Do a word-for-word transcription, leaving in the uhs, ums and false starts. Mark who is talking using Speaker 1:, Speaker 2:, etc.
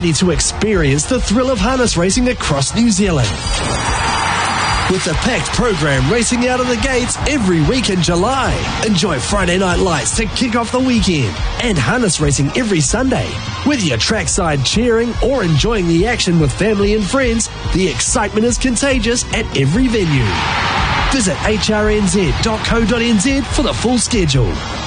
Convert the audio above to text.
Speaker 1: to experience the thrill of harness racing across New Zealand. With a packed program racing out of the gates every week in July. Enjoy Friday Night Lights to kick off the weekend and harness racing every Sunday. Whether you're trackside cheering or enjoying the action with family and friends, the excitement is contagious at every venue. Visit h r n z dot co dot n z for the full schedule.